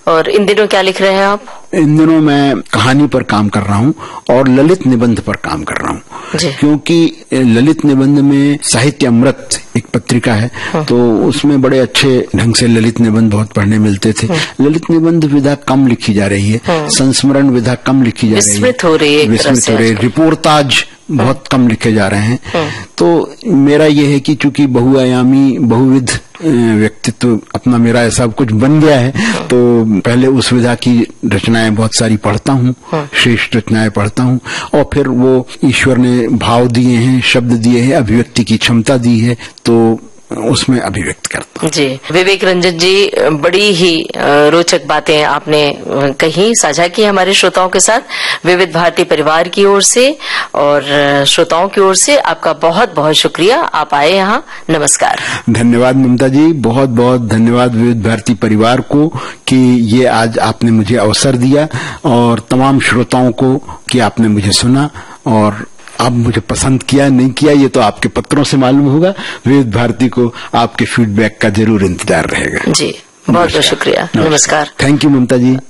और इन दिनों क्या लिख रहे हैं आप? इन दिनों मैं कहानी पर काम कर रहा हूँ और ललित निबंध पर काम कर रहा हूँ, क्योंकि ललित निबंध में साहित्य अमृत एक पत्रिका है, तो उसमें बड़े अच्छे ढंग से ललित निबंध बहुत पढ़ने मिलते थे। ललित निबंध विधा कम लिखी जा रही है, संस्मरण विधा कम लिखी जा रही है, विस्मृत हो रही है, रिपोर्टाज बहुत कम लिखे जा रहे हैं। तो मेरा ये है कि चूंकि बहुआयामी बहुविध व्यक्तित्व अपना मेरा ऐसा कुछ बन गया है, तो पहले उस विधा की रचनाएं बहुत सारी पढ़ता हूँ, श्रेष्ठ रचनाएं पढ़ता हूँ, और फिर वो ईश्वर ने भाव दिए हैं, शब्द दिए हैं, अभिव्यक्ति की क्षमता दी है, तो उसमें अभिव्यक्त करता हूँ। जी, विवेक रंजन जी, बड़ी ही रोचक बातें आपने कही, साझा की हमारे श्रोताओं के साथ। विविध भारती परिवार की ओर से और श्रोताओं की ओर से आपका बहुत बहुत शुक्रिया, आप आए यहाँ। नमस्कार। धन्यवाद ममता जी, बहुत बहुत धन्यवाद विविध भारती परिवार को कि ये आज आपने मुझे अवसर दिया, और तमाम श्रोताओं को कि आपने मुझे सुना और आप मुझे पसंद किया नहीं किया ये तो आपके पत्रों से मालूम होगा। विविध भारती को आपके फीडबैक का जरूर इंतजार रहेगा। जी, बहुत बहुत शुक्रिया। नमस्कार। थैंक यू ममता जी।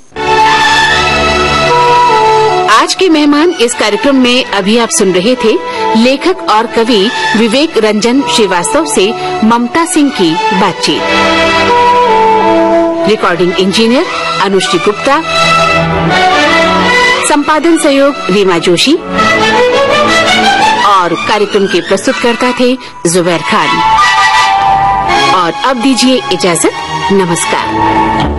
आज के मेहमान इस कार्यक्रम में अभी आप सुन रहे थे लेखक और कवि विवेक रंजन श्रीवास्तव से ममता सिंह की बातचीत। रिकॉर्डिंग इंजीनियर अनुश्री गुप्ता, संपादन सहयोग रीमा जोशी, और कार्यक्रम के प्रस्तुतकर्ता थे जुबैर खान। और अब दीजिए इजाजत, नमस्कार।